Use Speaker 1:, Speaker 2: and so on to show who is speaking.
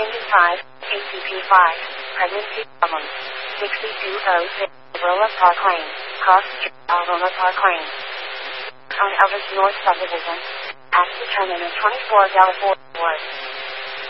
Speaker 1: 5, ACP5, pregnancy problems. 6206, Rolla Park Lane, Cross Street, Algoma Park Lane. On Elvis North Subdivision. At the terminal 24 Delaware Ward.